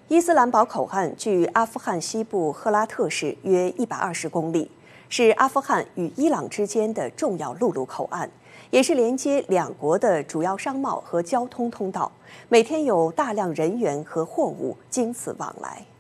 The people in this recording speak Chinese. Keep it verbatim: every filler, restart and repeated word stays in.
伊斯兰堡口岸距阿富汗西部赫拉特市约一百二十公里，是阿富汗与伊朗之间的重要陆路口岸，也是连接两国的主要商贸和交通通道，每天有大量人员和货物经此往来。